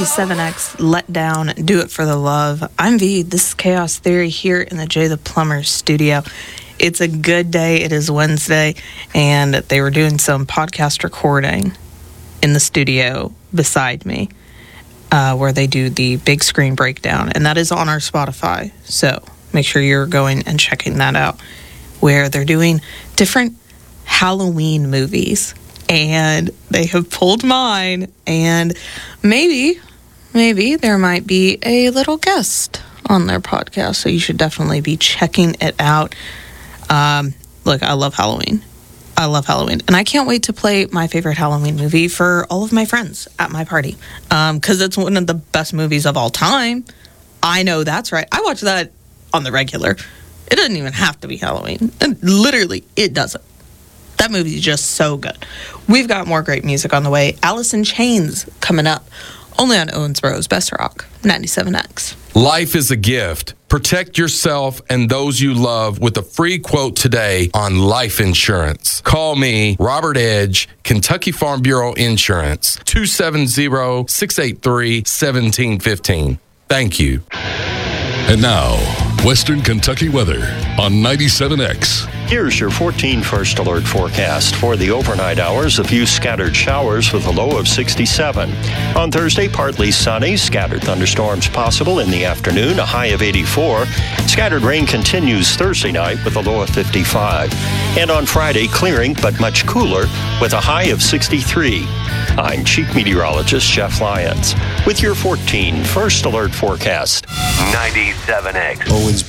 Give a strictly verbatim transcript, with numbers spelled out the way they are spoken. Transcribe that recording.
ninety-seven X, Let Down, Do It for the Love. I'm V. This is Chaos Theory here in the Jay the Plumber studio. It's a good day. It is Wednesday, and they were doing some podcast recording in the studio beside me, uh, where they do the big screen breakdown, and that is on our Spotify. So make sure you're going and checking that out, where they're doing different Halloween movies. And they have pulled mine, and maybe, maybe there might be a little guest on their podcast, so you should definitely be checking it out. Um, look, I love Halloween. I love Halloween, and I can't wait to play my favorite Halloween movie for all of my friends at my party, um, because it's one of the best movies of all time. I know that's right. I watch that on the regular. It doesn't even have to be Halloween. And literally, it doesn't. That movie is just so good. We've got more great music on the way. Alice in Chains coming up. Only on Owensboro's Best Rock, ninety-seven X. Life is a gift. Protect yourself and those you love with a free quote today on life insurance. Call me, Robert Edge, Kentucky Farm Bureau Insurance, two seven zero, six eight three, one seven one five. Thank you. And now, Western Kentucky weather on ninety-seven X. Here's your fourteen First Alert forecast. For the overnight hours, a few scattered showers with a low of sixty-seven. On Thursday, partly sunny, scattered thunderstorms possible in the afternoon, a high of eighty-four. Scattered rain continues Thursday night with a low of fifty-five. And on Friday, clearing but much cooler with a high of sixty-three. I'm Chief Meteorologist Jeff Lyons with your fourteen First Alert forecast. ninety-seven X. Owens